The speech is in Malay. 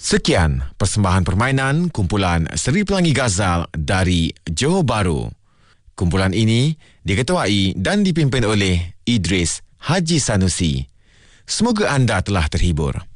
Sekian persembahan permainan kumpulan Seri Pelangi Ghazal dari Johor Bahru. Kumpulan ini diketuai dan dipimpin oleh Idris Haji Sanusi. Semoga anda telah terhibur.